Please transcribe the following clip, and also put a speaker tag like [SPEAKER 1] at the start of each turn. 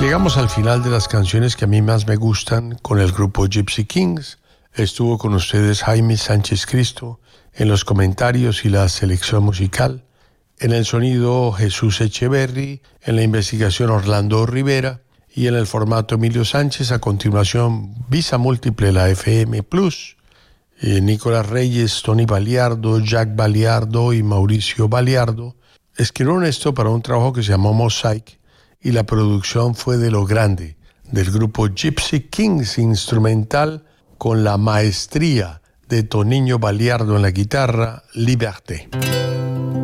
[SPEAKER 1] Llegamos al final de las canciones que a mí más me gustan con el grupo Gypsy Kings. Estuvo con ustedes Jaime Sánchez Cristo en los comentarios y la selección musical, en el sonido Jesús Echeverry, en la investigación Orlando Rivera y en el formato Emilio Sánchez. A continuación, Visa Múltiple, la FM Plus, Nicolás Reyes, Tony Baliardo, Jack Baliardo y Mauricio Baliardo escribieron esto para un trabajo que se llamó Mosaic, y la producción fue de lo grande, del grupo Gypsy Kings instrumental con la maestría de Toniño Baliardo en la guitarra, Liberté.